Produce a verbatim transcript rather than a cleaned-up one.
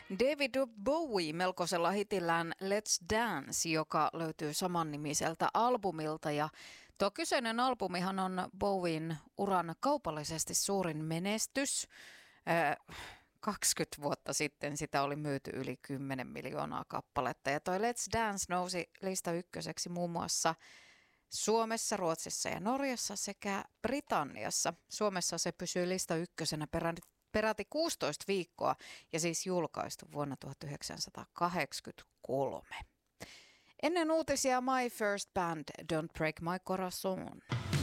David Bowie melkoisella hitillään Let's Dance, joka löytyy samannimiseltä albumilta. Ja tuo kyseinen albumihan on Bowien uran kaupallisesti suurin menestys. Äh, kaksikymmentä vuotta sitten sitä oli myyty yli kymmenen miljoonaa kappaletta. Ja toi Let's Dance nousi lista ykköseksi muun muassa Suomessa, Ruotsissa ja Norjassa sekä Britanniassa. Suomessa se pysyy lista ykkösenä peräti, peräti kuusitoista viikkoa ja siis julkaistu vuonna tuhatyhdeksänsataakahdeksankymmentäkolme. Ennen uutisia My First Band, Don't Break My Corazon.